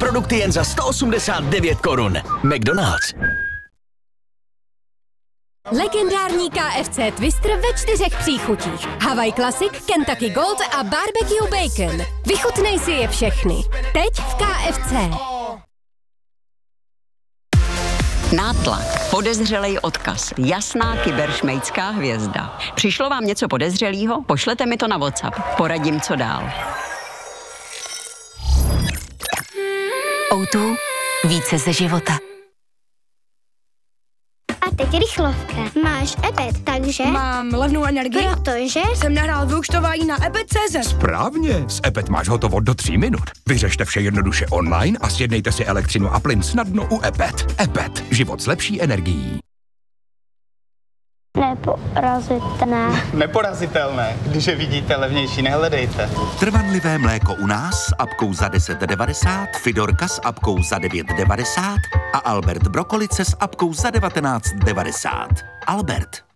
produkty jen za 189 korun. McDonald's. Legendární KFC Twister ve 4 příchutích. Hawaii Classic, Kentucky Gold a Barbecue Bacon. Vychutnej si je všechny. Teď v KFC. Nátlak, podezřelej odkaz, jasná kyberšmejdská hvězda. Přišlo vám něco podezřelého? Pošlete mi to na WhatsApp. Poradím, co dál. O2. Více ze života. A teď rychlovka. Máš EPET, takže... Mám levnou energii. Protože... Jsem nahrál vyúčtování na EPET.cz. Správně, s EPET máš hotovo do 3 minut. Vyřešte vše jednoduše online a sjednejte si elektřinu a plyn snadno u EPET. EPET, život s lepší energií. Neporazitelné. Neporazitelné, když je vidíte levnější, nehledejte. Trvanlivé mléko u nás s apkou za 10,90, Fidorka s apkou za 9,90 a Albert Brokolice s apkou za 19,90. Albert.